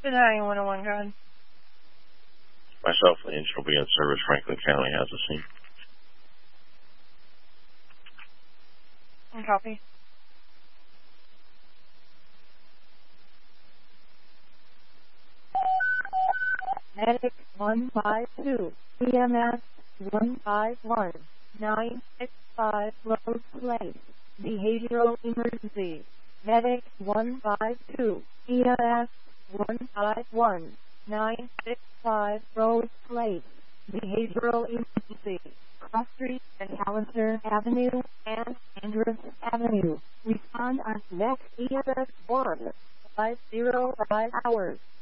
Denying 101, go ahead. Myself, the engine will be in service. Franklin County has a scene. Copy. Medic 152, EMS 151, 965 Rose Place, behavioral emergency. Medic 152, EMS 151, 965 Rose Place, behavioral emergency. Cross Street and Callister Avenue and Andrews Avenue. Respond on next EMS 1, 505 hours.